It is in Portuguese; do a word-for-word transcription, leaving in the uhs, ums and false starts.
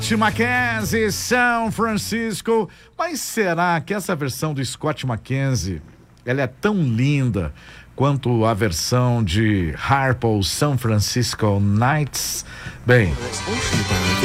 Scott McKenzie, São Francisco. Mas será que essa versão do Scott McKenzie, ela é tão linda quanto a versão de Harpo, São Francisco Nights? Bem...